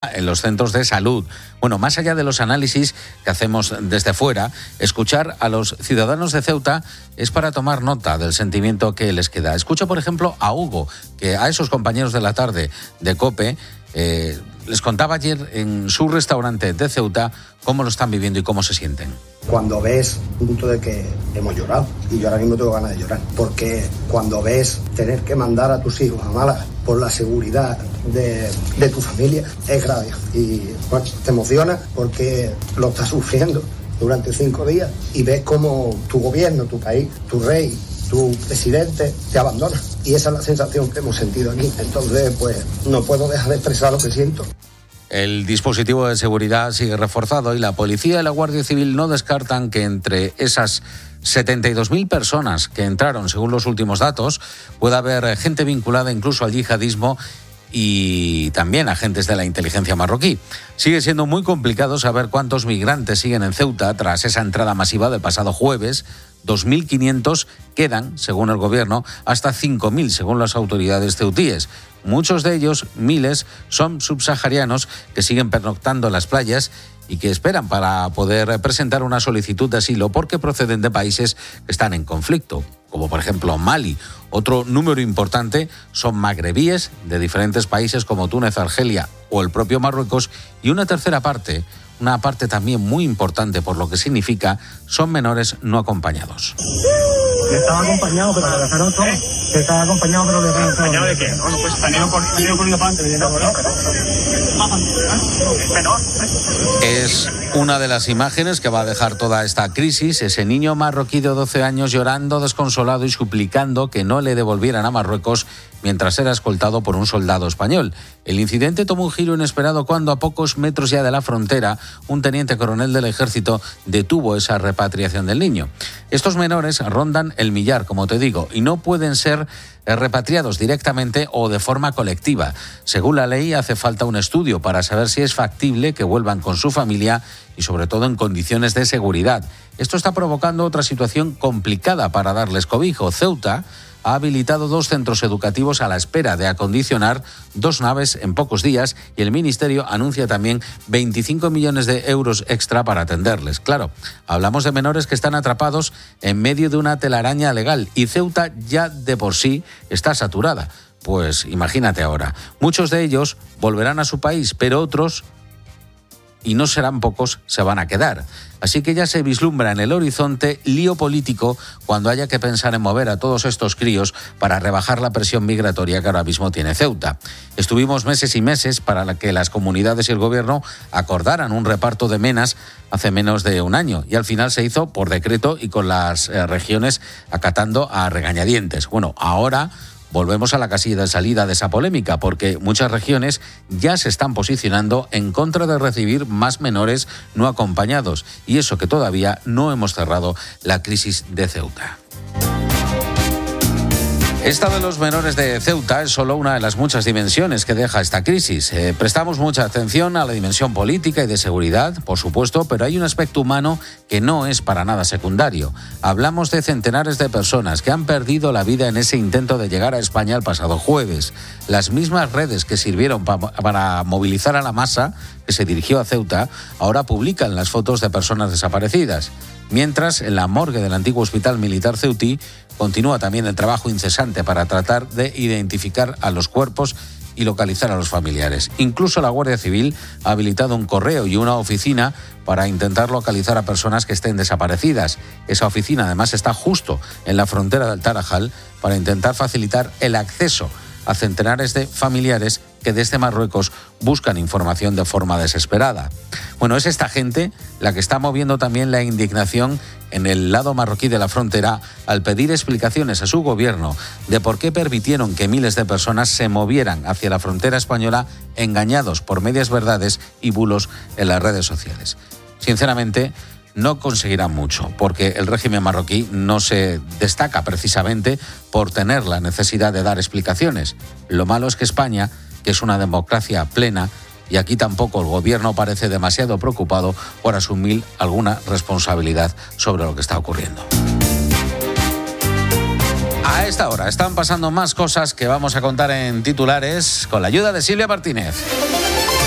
en los centros de salud. Bueno, más allá de los análisis que hacemos desde fuera, escuchar a los ciudadanos de Ceuta es para tomar nota del sentimiento que les queda. Escucha, por ejemplo, a Hugo, que a esos compañeros de la tarde de COPE les contaba ayer en su restaurante de Ceuta cómo lo están viviendo y cómo se sienten. Cuando ves un punto de que hemos llorado, y yo ahora mismo tengo ganas de llorar, porque cuando ves tener que mandar a tus hijos a Málaga por la seguridad de tu familia, es grave. Y bueno, te emociona porque lo estás sufriendo durante 5 días y ves cómo tu gobierno, tu país, tu rey, tu presidente te abandona. Y esa es la sensación que hemos sentido aquí. Entonces, pues no puedo dejar de expresar lo que siento. El dispositivo de seguridad sigue reforzado y la policía y la Guardia Civil no descartan que entre esas 72.000 personas que entraron, según los últimos datos, pueda haber gente vinculada incluso al yihadismo y también agentes de la inteligencia marroquí. Sigue siendo muy complicado saber cuántos migrantes siguen en Ceuta tras esa entrada masiva del pasado jueves. 2.500 quedan, según el gobierno, hasta 5.000, según las autoridades ceutíes. Muchos de ellos, miles, son subsaharianos que siguen pernoctando en las playas y que esperan para poder presentar una solicitud de asilo porque proceden de países que están en conflicto, como por ejemplo Mali. Otro número importante son magrebíes de diferentes países como Túnez, Argelia o el propio Marruecos, y una tercera parte, una parte también muy importante por lo que significa, son menores no acompañados. Estaba acompañado, pero lo dejaron solo. Estaba acompañado, pero lo dejaron solo. ¿Acompañado de qué? No, pues venido corriendo para adelante, veniendo por Es una de las imágenes que va a dejar toda esta crisis, ese niño marroquí de 12 años llorando desconsolado y suplicando que no le devolvieran a Marruecos mientras era escoltado por un soldado español. El incidente tomó un giro inesperado cuando a pocos metros ya de la frontera un teniente coronel del ejército detuvo esa repatriación del niño. Estos menores rondan el millar, como te digo, y no pueden ser repatriados directamente o de forma colectiva. Según la ley, hace falta un estudio para saber si es factible que vuelvan con su familia y sobre todo en condiciones de seguridad. Esto está provocando otra situación complicada para darles cobijo. Ceuta ha habilitado 2 centros educativos a la espera de acondicionar 2 naves en pocos días y el Ministerio anuncia también 25 millones de euros extra para atenderles. Claro, hablamos de menores que están atrapados en medio de una telaraña legal y Ceuta ya de por sí está saturada. Pues imagínate ahora, muchos de ellos volverán a su país, pero otros, y no serán pocos, se van a quedar. Así que ya se vislumbra en el horizonte lío político cuando haya que pensar en mover a todos estos críos para rebajar la presión migratoria que ahora mismo tiene Ceuta. Estuvimos meses y meses para que las comunidades y el gobierno acordaran un reparto de menas hace menos de un año y al final se hizo por decreto y con las regiones acatando a regañadientes. Bueno, ahora volvemos a la casilla de salida de esa polémica porque muchas regiones ya se están posicionando en contra de recibir más menores no acompañados y eso que todavía no hemos cerrado la crisis de Ceuta. Esta de los menores de Ceuta es solo una de las muchas dimensiones que deja esta crisis. Prestamos mucha atención a la dimensión política y de seguridad, por supuesto, pero hay un aspecto humano que no es para nada secundario. Hablamos de centenares de personas que han perdido la vida en ese intento de llegar a España el pasado jueves. Las mismas redes que sirvieron para movilizar a la masa que se dirigió a Ceuta ahora publican las fotos de personas desaparecidas. Mientras, en la morgue del antiguo hospital militar ceutí continúa también el trabajo incesante para tratar de identificar a los cuerpos y localizar a los familiares. Incluso la Guardia Civil ha habilitado un correo y una oficina para intentar localizar a personas que estén desaparecidas. Esa oficina además está justo en la frontera del Tarajal para intentar facilitar el acceso a centenares de familiares que desde Marruecos buscan información de forma desesperada. Bueno, es esta gente la que está moviendo también la indignación en el lado marroquí de la frontera al pedir explicaciones a su gobierno de por qué permitieron que miles de personas se movieran hacia la frontera española engañados por medias verdades y bulos en las redes sociales. Sinceramente, no conseguirán mucho, porque el régimen marroquí no se destaca precisamente por tener la necesidad de dar explicaciones. Lo malo es que España, que es una democracia plena, y aquí tampoco el gobierno parece demasiado preocupado por asumir alguna responsabilidad sobre lo que está ocurriendo. A esta hora están pasando más cosas que vamos a contar en titulares con la ayuda de Silvia Martínez.